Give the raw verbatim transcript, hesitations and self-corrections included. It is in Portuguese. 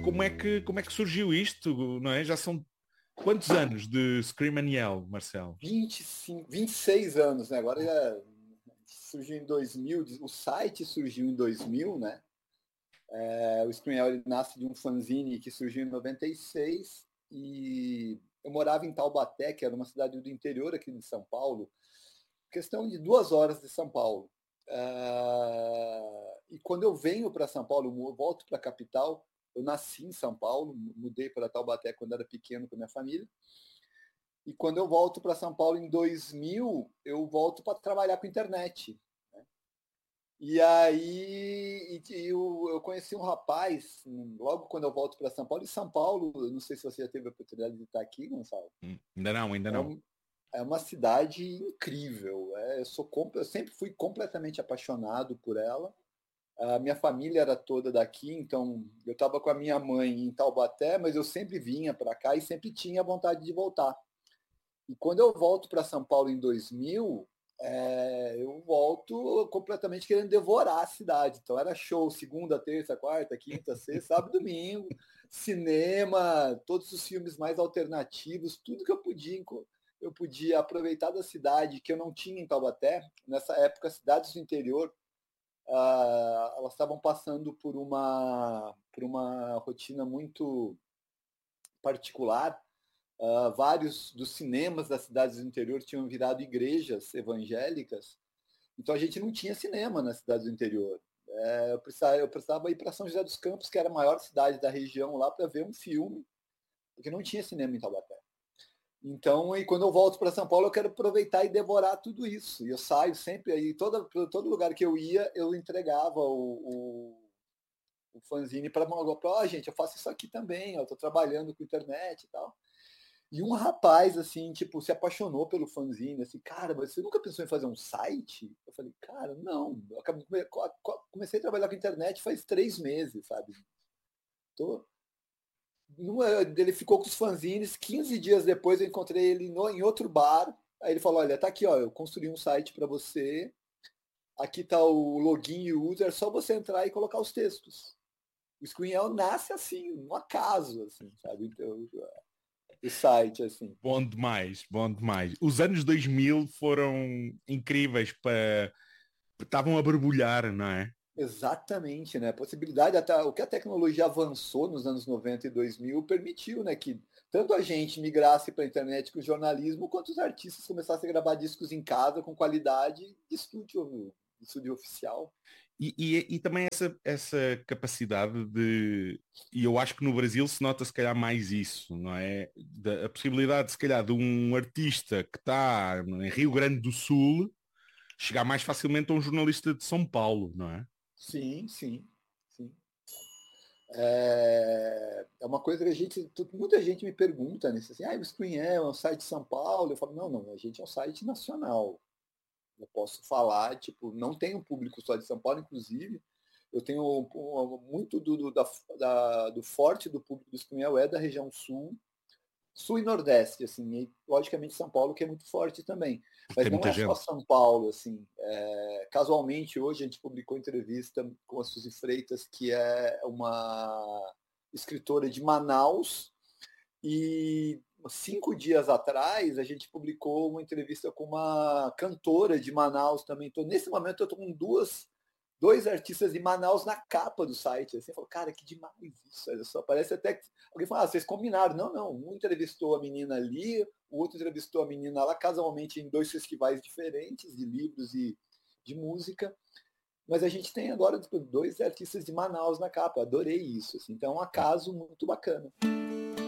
como é que, como é que surgiu isto, não é? Já são quantos anos de Scream and Yell, Marcelo? vinte e cinco, vinte e seis anos, né? Agora já surgiu em dois mil, o site surgiu em dois mil, né? É, o Scream and Yell nasce de um fanzine que surgiu em noventa e seis e eu morava em Taubaté, que era uma cidade do interior aqui de São Paulo, questão de duas horas de São Paulo. Uh, e quando eu venho para São Paulo, eu volto para a capital, eu nasci em São Paulo, mudei para Taubaté quando era pequeno com a minha família. E quando eu volto para São Paulo em dois mil, eu volto para trabalhar com internet. Né? E aí e, e eu, eu conheci um rapaz, logo quando eu volto para São Paulo, e São Paulo, eu não sei se você já teve a oportunidade de estar aqui, Gonçalo. Hum, ainda não, ainda é não. Um, é uma cidade incrível. É, eu, sou, eu sempre fui completamente apaixonado por ela. A minha família era toda daqui, então eu estava com a minha mãe em Taubaté, mas eu sempre vinha para cá e sempre tinha vontade de voltar. E quando eu volto para São Paulo em dois mil, é, eu volto completamente querendo devorar a cidade. Então era show segunda, terça, quarta, quinta, sexta, sábado, domingo, cinema, todos os filmes mais alternativos, tudo que eu podia eu podia aproveitar da cidade que eu não tinha em Taubaté. Nessa época, as cidades do interior uh, elas estavam passando por uma por uma rotina muito particular. Uh, vários dos cinemas das cidades do interior tinham virado igrejas evangélicas, então a gente não tinha cinema nas cidades do interior. É, eu, precisava, eu precisava ir para São José dos Campos, que era a maior cidade da região, lá para ver um filme, porque não tinha cinema em Taubaté. Então, e quando eu volto para São Paulo, eu quero aproveitar e devorar tudo isso. E eu saio sempre aí, todo, todo lugar que eu ia, eu entregava o, o, o fanzine para uma ó, oh, gente, eu faço isso aqui também, eu estou trabalhando com internet e tal. E um rapaz, assim, tipo, se apaixonou pelo fanzine, assim, cara, mas você nunca pensou em fazer um site? Eu falei, cara, não. Eu comecei a trabalhar com internet faz três meses, sabe? Tô... Ele ficou com os fanzines, quinze dias depois eu encontrei ele no, em outro bar. Aí ele falou, olha, tá aqui, ó, eu construí um site para você. Aqui tá o login e o user, é só você entrar e colocar os textos. O Screenel nasce assim, no acaso, assim, sabe? Então, o site, assim. Bom demais, bom demais. Os anos dois mil foram incríveis para... Estavam a borbulhar, não é? Exatamente, né? A possibilidade, até, o que a tecnologia avançou nos anos noventa e dois mil permitiu, né, que tanto a gente migrasse para a internet com o jornalismo, quanto os artistas começassem a gravar discos em casa com qualidade de estúdio, de estúdio oficial. E, e, e também essa, essa capacidade de, e eu acho que no Brasil se nota se calhar mais isso, não é? Da, a possibilidade se calhar de um artista que está em Rio Grande do Sul chegar mais facilmente a um jornalista de São Paulo, não é? Sim, sim, sim. É, é uma coisa que a gente, muita gente me pergunta, né? Assim, ah, o Screen é um site de São Paulo. Eu falo, não, não, a gente é um site nacional. Eu posso falar, tipo, não tem um público só de São Paulo, inclusive. Eu tenho muito do, do, da, da, do forte do público do Screen é da região sul, sul e nordeste, assim, e logicamente São Paulo, que é muito forte também. Mas Tem não muita é só gente. São Paulo, assim. É, casualmente, hoje a gente publicou entrevista com a Suzy Freitas, que é uma escritora de Manaus, e cinco dias atrás a gente publicou uma entrevista com uma cantora de Manaus também. Então, nesse momento eu estou com duas dois artistas de Manaus na capa do site. Assim, eu falo, cara, que demais isso. Olha só, parece até que alguém fala, ah, vocês combinaram. Não, não. Um entrevistou a menina ali, o outro entrevistou a menina lá, casualmente em dois festivais diferentes de livros e de música. Mas a gente tem agora tipo, dois artistas de Manaus na capa. Adorei isso. Assim. Então é um acaso muito bacana.